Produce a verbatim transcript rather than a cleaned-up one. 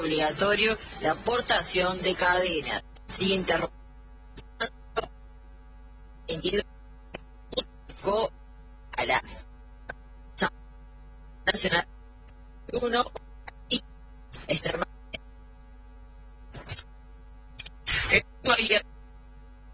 obligatorio la aportación de cadena. Sigue interrogando a la Nacional uno y externo. Esto ayer